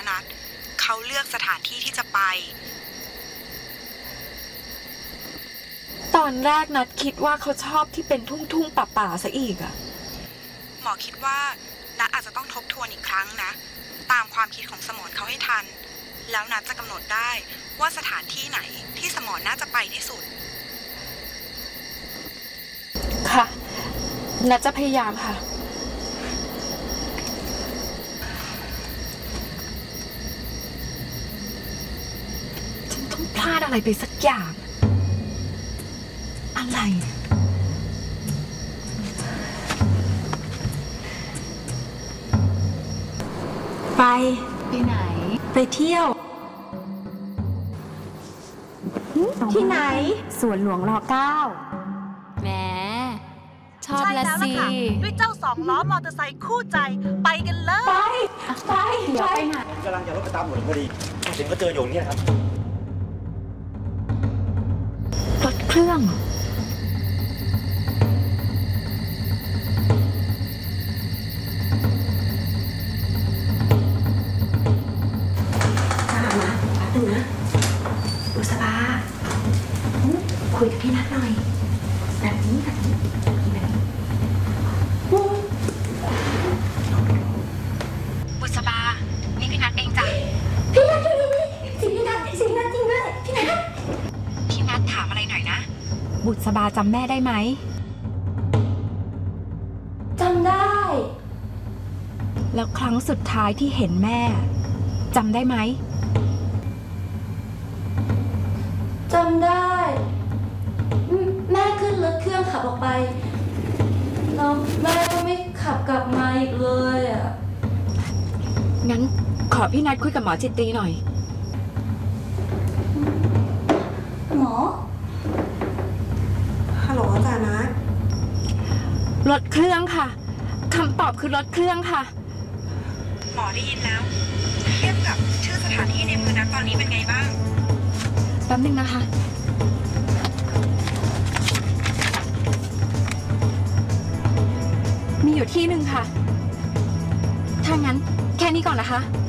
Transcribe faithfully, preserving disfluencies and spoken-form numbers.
นัดเขาเลือกสถานที่ที่จะไปตอนแรกนัดคิดว่าเขาชอบที่เป็นทุ่งทุ่งป่าป่าซะอีกอะหมอคิดว่านัดอาจจะต้องทบทวนอีกครั้งนะตามความคิดของสมรเขาให้ทันแล้วนัดจะกำหนดได้ว่าสถานที่ไหนที่สมรน่าจะไปที่สุดค่ะนัดจะพยายามค่ะฉันต้องพลาดอะไรไปสักอย่างอะไรไปไปไหนไปเที่ยวที่ไหนสวนหลวงรอเก้าแหมชอบละสิด้วยเจ้าสองล้อมอเตอร์ไซค์คู่ใจไปกันเลยไปไปเดี๋ยวไปไหนกำลังจะรถไปตามหลวงพอดีเห็นก็เจออยู่นี่ครับรถเครื่องดูนะบุษบาคุยกับพี่นัทหน่อยแบบนี้แบบนี้แบบนี้แบบนี้บุษบานี่พี่นัทเองจ้ะพี่นัทอยู่นี่สิพี่นัทสิพี่นัทจริงด้วยพี่นัทพี่นัทถามอะไรหน่อยนะบุษบาจำแม่ได้ไหมจำได้แล้วครั้งสุดท้ายที่เห็นแม่จำได้ไหมจำได้แม่ขึ้นรถเครื่องขับออกไปแล้วแม่ก็ไม่ขับกลับมาอีกเลยอ่ะงั้นขอพี่นัดคุยกับหมอจิตตีหน่อยหมอฮัลโหลอาจารย์นัทรถเครื่องค่ะคำตอบคือรถเครื่องค่ะหมอได้ยินแล้วเทียบกับชื่อสถานที่ในมือนัทตอนนี้เป็นไงบ้างแป๊บนึงนะคะมีอยู่ที่หนึ่งค่ะถ้างั้นแค่นี้ก่อนนะคะ